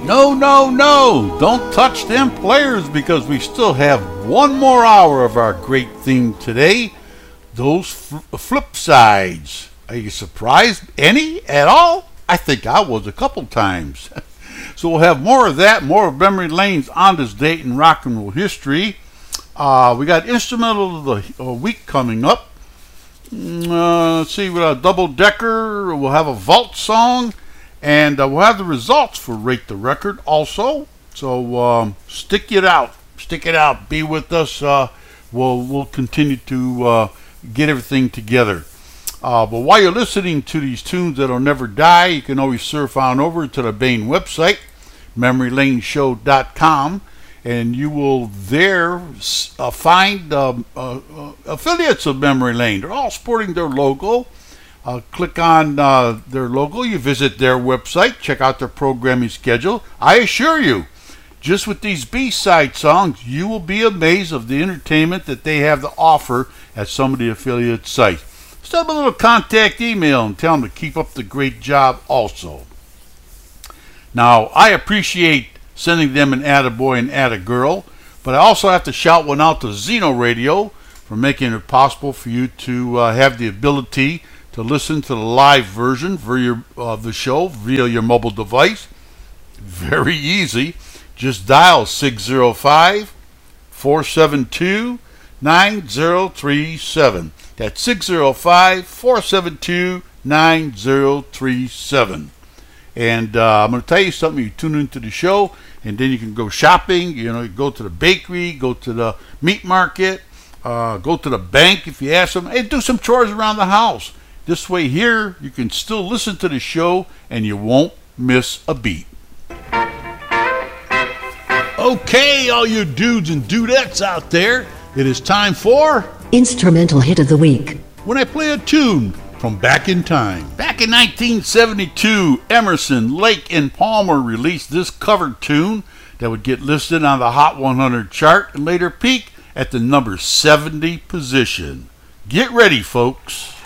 No, no, no! Don't touch them players because we still have one more hour of our great theme today. Those flip sides. Are you surprised? Any at all? I think I was a couple times. So we'll have more of that, more of memory lanes on this date in rock and roll history. We got instrumental of the week coming up. Let's see, we got a double decker. We'll have a vault song. And we'll have the results for Rate the Record also. So stick it out. Be with us. We'll continue to get everything together. But while you're listening to these tunes that'll never die, you can always surf on over to the Bain website, memorylaneshow.com, and you will there find affiliates of Memory Lane. They're all sporting their logo. Click on their logo, you visit their website, check out their programming schedule. I assure you, just with these B-side songs, you will be amazed of the entertainment that they have to offer at some of the affiliate sites. Send them a little contact email and tell them to keep up the great job also. Now, I appreciate sending them an attaboy and attagirl, but I also have to shout one out to Zeno Radio for making it possible for you to have the ability to listen to the live version of the show via your mobile device. Very easy. Just dial 605-472-9037. That's 605-472-9037. And I'm going to tell you something. You tune into the show, and then you can go shopping. You go to the bakery, go to the meat market, go to the bank if you ask them, and do some chores around the house. This way here, you can still listen to the show and you won't miss a beat. Okay, all you dudes and dudettes out there, it is time for Instrumental Hit of the Week. When I play a tune from back in time. Back in 1972, Emerson, Lake and Palmer released this cover tune that would get listed on the Hot 100 chart and later peak at the number 70 position. Get ready, folks.